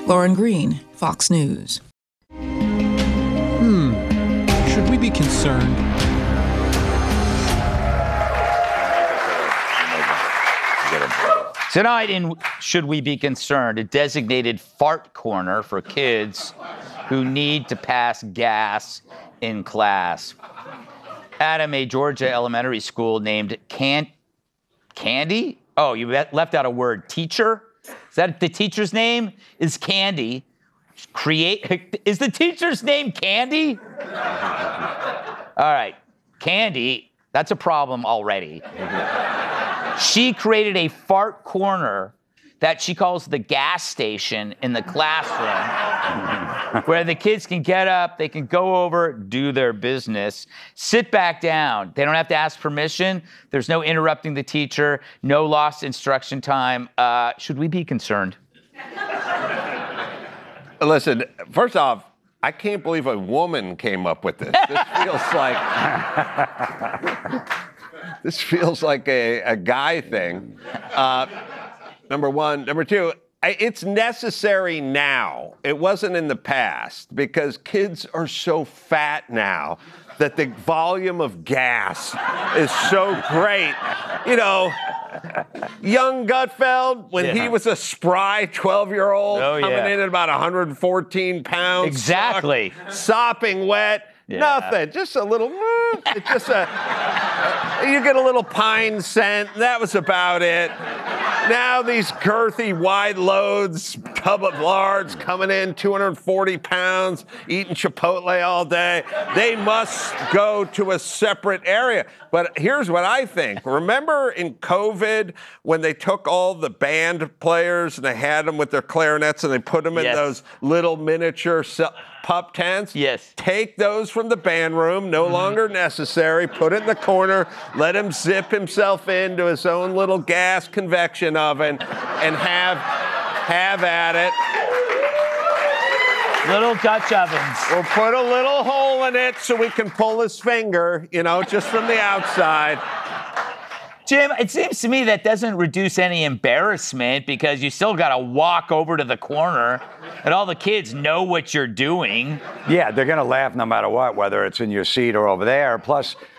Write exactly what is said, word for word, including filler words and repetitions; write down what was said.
Lauren Green, Fox News. Hmm. Should we be concerned? Tonight in Should We Be Concerned, a designated fart corner for kids who need to pass gas in class. Adam, a Georgia elementary school named Can- Candy? Oh, you left out a word. Teacher? Is that the teacher's name? Is Candy. Create? Is the teacher's name Candy? All right. Candy, that's a problem already. She created a fart corner that she calls the gas station in the classroom, where the kids can get up, they can go over, do their business, sit back down. They don't have to ask permission. There's no interrupting the teacher, no lost instruction time. Uh, should we be concerned? Listen, first off, I can't believe a woman came up with this. This feels like this feels like a, a guy thing. Uh, number one. Number two, I, it's necessary now. It wasn't in the past because kids are so fat now that the volume of gas is so great. You know, young Gutfeld, when Yeah. he was a spry twelve-year-old Oh, coming yeah. in at about one hundred fourteen pounds. Exactly. sock- sopping wet. Yeah. Nothing. Just a little, it's just a, you get a little pine scent. That was about it. Now these girthy, wide loads, tub of lards coming in, two hundred forty pounds, eating Chipotle all day. They must go to a separate area. But here's what I think. Remember in COVID when they took all the band players and they had them with their clarinets and they put them in Yes. those little miniature ce- pup tents? Yes. Take those from the band room, no longer necessary, put it in the corner, let him zip himself into his own little gas convection oven and have, have at it. Little Dutch ovens. We'll put a little hole in it so we can pull his finger, you know, just from the outside. Jim, it seems to me that doesn't reduce any embarrassment because you still got to walk over to the corner and all the kids know what you're doing. Yeah, they're going to laugh no matter what, whether it's in your seat or over there. Plus,